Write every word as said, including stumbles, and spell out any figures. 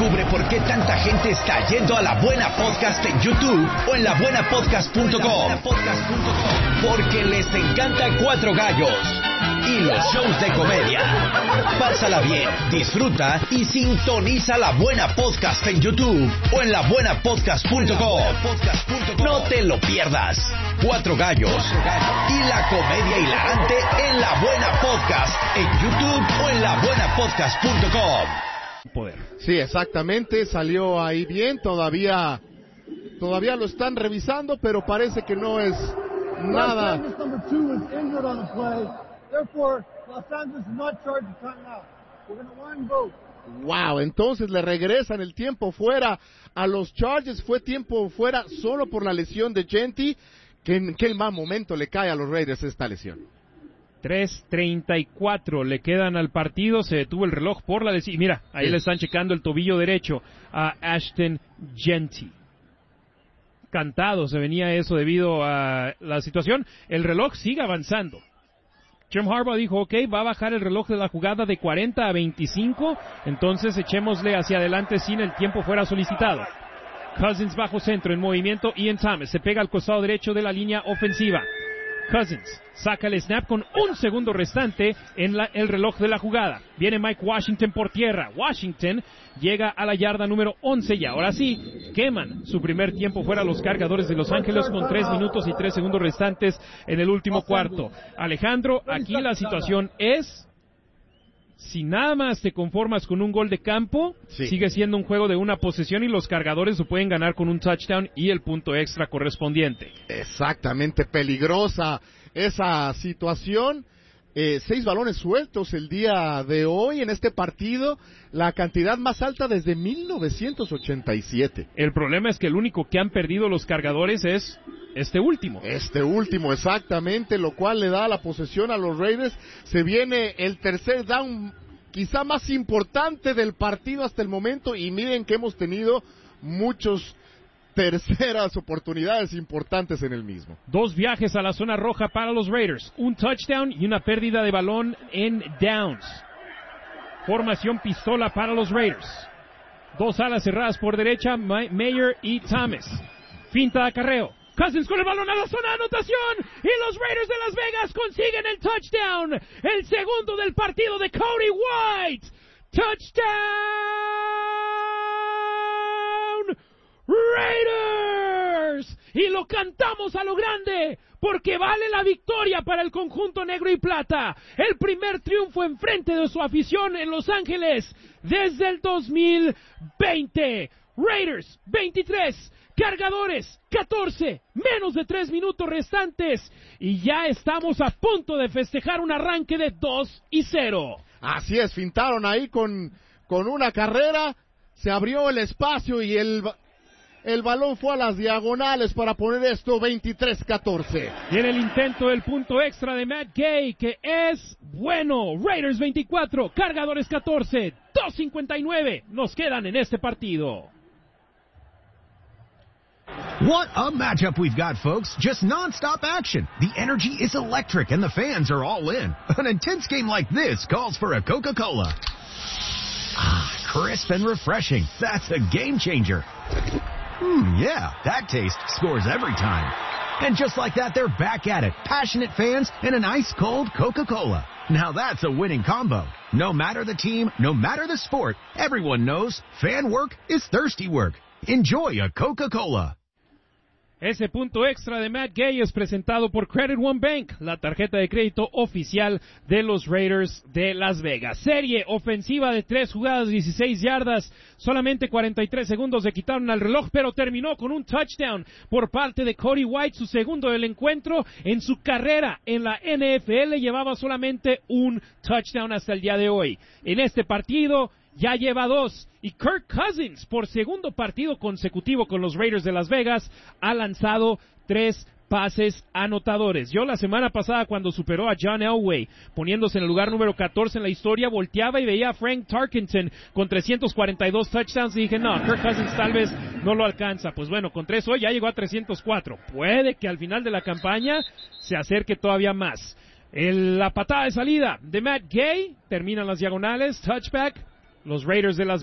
Descubre por qué tanta gente está yendo a La Buena Podcast en YouTube o en la buena podcast punto com. Porque les encanta Cuatro Gallos y los shows de comedia. Pásala bien, disfruta y sintoniza La Buena Podcast en YouTube o en la buena podcast punto com. No te lo pierdas. Cuatro Gallos y la comedia hilarante en La Buena Podcast en YouTube o en la buena podcast punto com. Poder. Sí, exactamente, salió ahí bien, todavía todavía lo están revisando, pero parece que no es nada. Wow, entonces le regresan el tiempo fuera a los Chargers. Fue tiempo fuera solo por la lesión de Jeanty. Que en qué mal momento le cae a los Raiders esta lesión. tres treinta y cuatro le quedan al partido, se detuvo el reloj por la lesión. Mira, ahí sí. Le están checando el tobillo derecho a Ashton Jeanty. Cantado se venía eso debido a la situación. El reloj sigue avanzando. Jim Harbaugh dijo, ok, va a bajar el reloj de la jugada de cuarenta a veinticinco, entonces echémosle hacia adelante sin el tiempo fuera solicitado. Cousins bajo centro en movimiento, Ian Thomas se pega al costado derecho de la línea ofensiva. Cousins saca el snap con un segundo restante en la, el reloj de la jugada. Viene Mike Washington por tierra. Washington llega a la yarda número once y ahora sí, queman su primer tiempo fuera los Cargadores de Los Ángeles con tres minutos y tres segundos restantes en el último cuarto. Alejandro, aquí la situación es... Si nada más te conformas con un gol de campo, sí. Sigue siendo un juego de una posesión y los Cargadores lo pueden ganar con un touchdown y el punto extra correspondiente. Exactamente, peligrosa esa situación. Eh, seis balones sueltos el día de hoy en este partido, la cantidad más alta desde mil novecientos ochenta y siete. El problema es que el único que han perdido los Cargadores es este último. Este último, exactamente, lo cual le da la posesión a los Raiders. Se viene el tercer down, quizá más importante del partido hasta el momento, y miren que hemos tenido muchos terceras oportunidades importantes en el mismo. Dos viajes a la zona roja para los Raiders, un touchdown y una pérdida de balón en downs. Formación pistola para los Raiders. Dos alas cerradas por derecha, Mayer y Thomas. Finta de acarreo. Cousins con el balón a la zona de anotación y los Raiders de Las Vegas consiguen el touchdown, el segundo del partido de Cody White. Touchdown Raiders, y lo cantamos a lo grande porque vale la victoria para el conjunto negro y plata, el primer triunfo en frente de su afición en Los Ángeles desde el dos mil veinte. Raiders veintitrés, Cargadores catorce, menos de tres minutos restantes y ya estamos a punto de festejar un arranque de dos y cero. Así es, fintaron ahí con, con una carrera, se abrió el espacio y el, el balón fue a las diagonales para poner esto veintitrés catorce. Y en el intento del punto extra de Matt Gay, que es bueno. Raiders veinticuatro, Cargadores catorce, dos cincuenta y nueve nos quedan en este partido. What a matchup we've got, folks. Just non-stop action. The energy is electric and the fans are all in. An intense game like this calls for a Coca-Cola. Ah, crisp and refreshing. That's a game changer. Hmm, yeah, that taste scores every time. And just like that, they're back at it. Passionate fans and an ice-cold Coca-Cola. Now that's a winning combo. No matter the team, no matter the sport, everyone knows fan work is thirsty work. Enjoy a Coca-Cola. Ese punto extra de Matt Gay es presentado por Credit One Bank, la tarjeta de crédito oficial de los Raiders de Las Vegas. Serie ofensiva de tres jugadas, dieciséis yardas, solamente cuarenta y tres segundos le quitaron al reloj, pero terminó con un touchdown por parte de Cody White, su segundo del encuentro. En su carrera en la N F L llevaba solamente un touchdown hasta el día de hoy. En este partido ya lleva dos, y Kirk Cousins, por segundo partido consecutivo con los Raiders de Las Vegas, ha lanzado tres pases anotadores. Yo la semana pasada, cuando superó a John Elway, poniéndose en el lugar número catorce en la historia, volteaba y veía a Frank Tarkenton con trescientos cuarenta y dos touchdowns y dije, no, Kirk Cousins tal vez no lo alcanza. Pues bueno, con tres hoy ya llegó a trescientos cuatro. Puede que al final de la campaña se acerque todavía más. El, la patada de salida de Matt Gay, terminan las diagonales, touchback. Los Raiders de Las